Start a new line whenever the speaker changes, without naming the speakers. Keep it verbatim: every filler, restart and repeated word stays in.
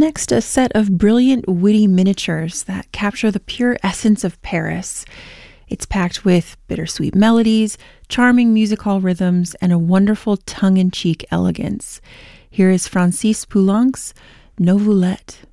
next, a set of brilliant, witty miniatures that capture the pure essence of Paris. It's packed with bittersweet melodies, charming music hall rhythms, and a wonderful tongue-in-cheek elegance. Here is Francis Poulenc's Nouvellette.